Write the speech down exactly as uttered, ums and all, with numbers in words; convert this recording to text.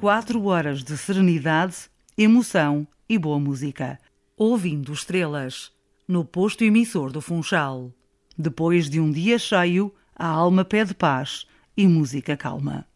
Quatro horas de serenidade, emoção e boa música. Ouvindo estrelas, no posto emissor do Funchal. Depois de um dia cheio, a alma pede paz e música calma.